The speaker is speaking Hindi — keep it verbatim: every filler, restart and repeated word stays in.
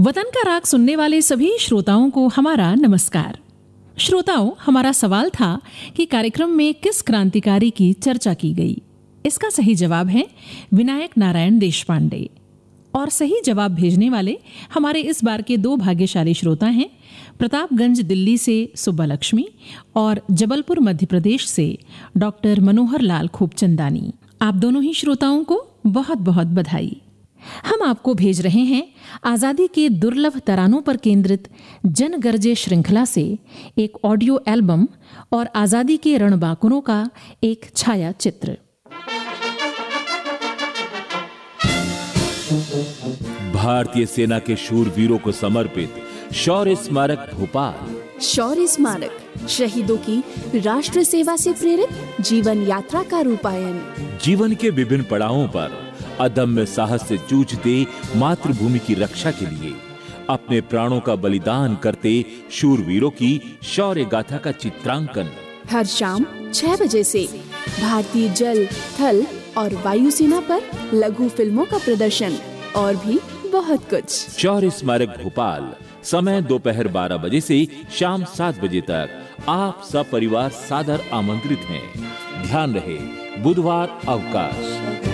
वतन का राग सुनने वाले सभी श्रोताओं को हमारा नमस्कार। श्रोताओं, हमारा सवाल था कि कार्यक्रम में किस क्रांतिकारी की चर्चा की गई। इसका सही जवाब है विनायक नारायण देशपांडे। और सही जवाब भेजने वाले हमारे इस बार के दो भाग्यशाली श्रोता हैं, प्रतापगंज दिल्ली से सुब्बा लक्ष्मी और जबलपुर मध्य प्रदेश से डॉक्टर मनोहर लाल खूबचंदानी। आप दोनों ही श्रोताओं को बहुत बहुत बधाई। हम आपको भेज रहे हैं आज़ादी के दुर्लभ तरानों पर केंद्रित जन गर्जे श्रृंखला से एक ऑडियो एल्बम और आज़ादी के रणबांकुरों का एक छाया चित्र। भारतीय सेना के शूरवीरों को समर्पित शौर्य स्मारक भोपाल। शौर्य स्मारक शहीदों की राष्ट्र सेवा से प्रेरित जीवन यात्रा का रूपायन। जीवन के विभिन्न पड़ावों पर अदम्य साहस से जूझते मातृभूमि की रक्षा के लिए अपने प्राणों का बलिदान करते शूरवीरों की शौर्य गाथा का चित्रांकन हर शाम छह बजे से भारतीय जल, थल और वायुसेना पर लघु फिल्मों का प्रदर्शन और भी बहुत कुछ। शौर्य स्मारक भोपाल, समय दोपहर बारह बजे से शाम सात बजे तक। आप सब परिवार सादर आमंत्रित हैं। ध्यान रहे, बुधवार अवकाश।